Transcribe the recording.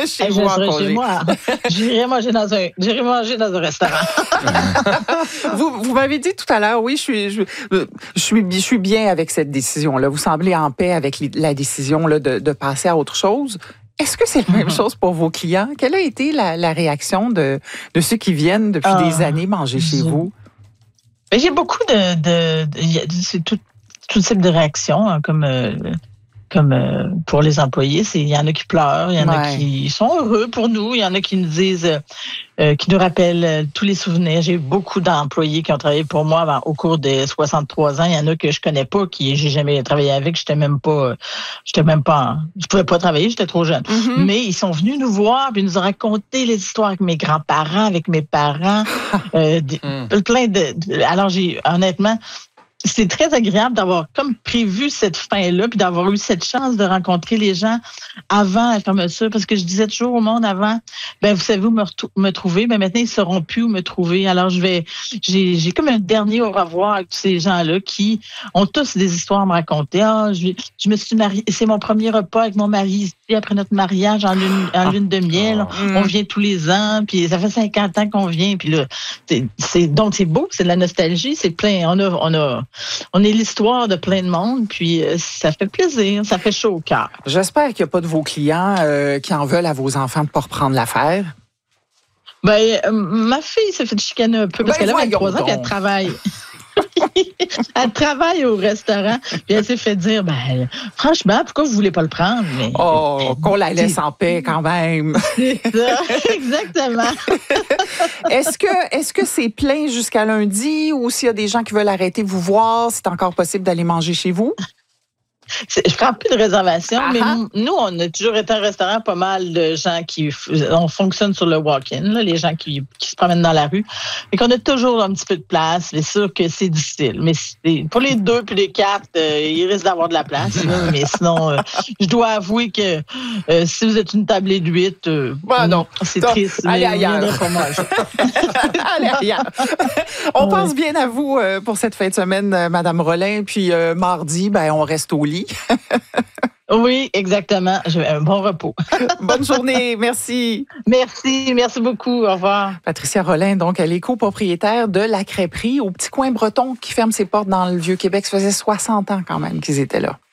chez vous en congé. Chez moi. J'irai manger dans un restaurant. Vous m'avez dit tout à l'heure, oui, je suis bien avec cette décision-là. Vous semblez en paix avec la décision là, de passer à autre chose. Est-ce que c'est la même chose pour vos clients? Quelle a été la réaction de ceux qui viennent depuis des années manger chez vous? J'ai beaucoup c'est tout type de réactions, hein, comme pour les employés. Il y en a qui pleurent, il y en a qui sont heureux pour nous, il y en a qui nous disent, qui nous rappellent tous les souvenirs. J'ai eu beaucoup d'employés qui ont travaillé pour moi au cours des 63 ans. Il y en a que je connais pas, j'ai jamais travaillé avec. Je pouvais pas travailler, j'étais trop jeune. Mm-hmm. Mais ils sont venus nous voir, puis nous ont raconté les histoires avec mes grands-parents, avec mes parents, plein de. Alors honnêtement, c'est très agréable d'avoir comme prévu cette fin-là, puis d'avoir eu cette chance de rencontrer les gens avant la fermeture, parce que je disais toujours au monde avant, vous savez où me trouver, maintenant ils sauront plus où me trouver. Alors j'ai comme un dernier au revoir avec tous ces gens-là qui ont tous des histoires à me raconter. Je me suis mariée, c'est mon premier repas avec mon mari ici après notre mariage en lune de miel. On vient tous les ans, puis ça fait 50 ans qu'on vient, puis là, donc c'est beau, c'est de la nostalgie, c'est plein, on est l'histoire de plein de monde, puis ça fait plaisir, ça fait chaud au cœur. J'espère qu'il n'y a pas de vos clients qui en veulent à vos enfants de ne pas reprendre l'affaire. Ma fille s'est fait chicaner un peu parce qu'elle a 23 ans qu'elle travaille. Elle travaille au restaurant, puis elle s'est fait dire, franchement, pourquoi vous voulez pas le prendre? Qu'on la laisse en paix quand même. C'est ça, exactement. Est-ce que c'est plein jusqu'à lundi ou s'il y a des gens qui veulent arrêter vous voir, c'est encore possible d'aller manger chez vous? Je prends plus de réservations, mais nous, on a toujours été un restaurant, pas mal de gens on fonctionne sur le walk-in, là, les gens qui se promènent dans la rue, et qu'on a toujours un petit peu de place. C'est sûr que c'est difficile, mais pour les 2 puis les 4, il risque d'avoir de la place. Là, mais sinon, je dois avouer que si vous êtes une tablée de 8, non, c'est triste. Allez ailleurs. Allez ailleurs. On pense bien à vous pour cette fin de semaine, Madame Rolin, puis mardi, on reste au lit. Oui, exactement. Un bon repos. Bonne journée, merci. Merci beaucoup. Au revoir. Patricia Rolin, donc, elle est copropriétaire de la crêperie au Petit Coin Breton qui ferme ses portes dans le Vieux-Québec. Ça faisait 60 ans quand même qu'ils étaient là.